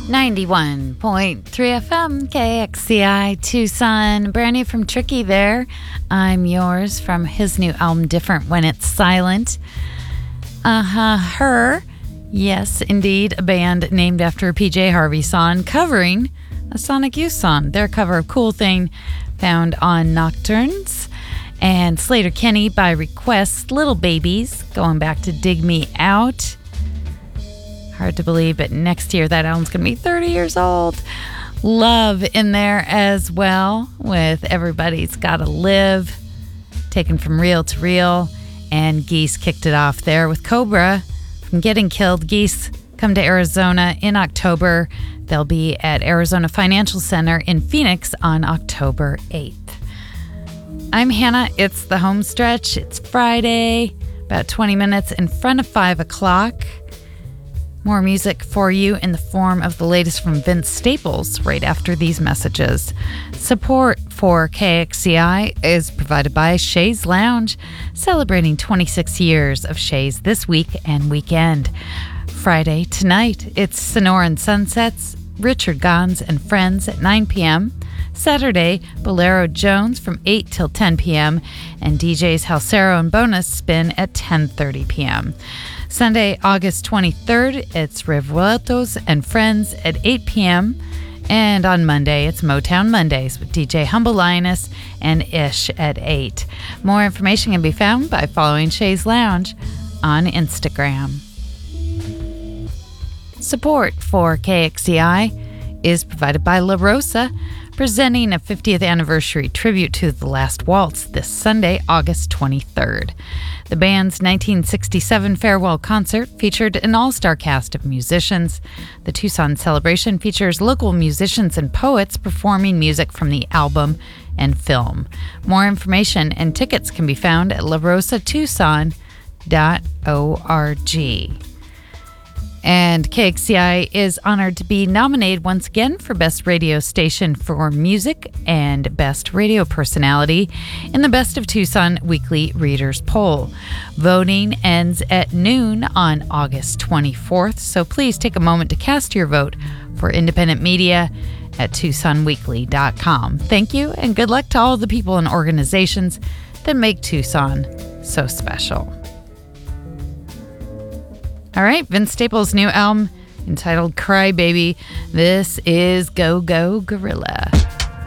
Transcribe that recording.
91.3 FM, KXCI Tucson. Brand new from Tricky there. I'm yours from his new album, Different When It's Silent. Her. Yes, indeed, a band named after a PJ Harvey song covering a Sonic Youth song. Their cover of Cool Thing found on Nocturnes. And Slater Kenny by request, Little Babies, going back to Dig Me Out. Hard to believe, but next year that album's going to be 30 years old. Love in there as well with Everybody's Gotta Live, taken from Real to Real. And Geese kicked it off there with Cobra from Getting Killed. Geese come to Arizona in October. They'll be at Arizona Financial Center in Phoenix on October 8th. I'm Hannah. It's the home stretch. It's Friday, about 20 minutes in front of 5 o'clock. More music for you in the form of the latest from Vince Staples right after these messages. Support for KXCI is provided by Shays Lounge, celebrating 26 years of Shays this week and weekend. Friday tonight, it's Sonoran Sunsets, Richard Gons and Friends at 9 p.m., Saturday, Bolero Jones from 8 till 10 p.m., and DJs Halcero and Bonus Spin at 10:30 p.m. Sunday, August 23rd, it's Revueltos and Friends at 8 p.m., and on Monday, it's Motown Mondays with DJ Humble Lioness and Ish at 8. More information can be found by following Shays Lounge on Instagram. Support for KXCI is provided by La Rosa, presenting a 50th anniversary tribute to The Last Waltz this Sunday, August 23rd. The band's 1967 farewell concert featured an all-star cast of musicians. The Tucson celebration features local musicians and poets performing music from the album and film. More information and tickets can be found at larosatucson.org. And KXCI is honored to be nominated once again for Best Radio Station for Music and Best Radio Personality in the Best of Tucson Weekly Readers Poll. Voting ends at noon on August 24th, so please take a moment to cast your vote for independent media at TucsonWeekly.com. Thank you, and good luck to all the people and organizations that make Tucson so special. All right, Vince Staples' new album entitled Cry Baby. This is Go Go Gorilla.